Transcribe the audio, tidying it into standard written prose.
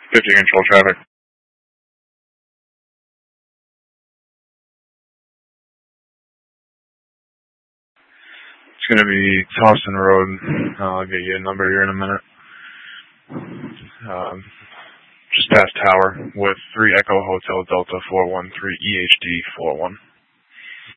50 control traffic. It's going to be Towson Road. I'll get you a number here in a minute. Just past Tower with 3 Echo Hotel Delta 413 EHD 41.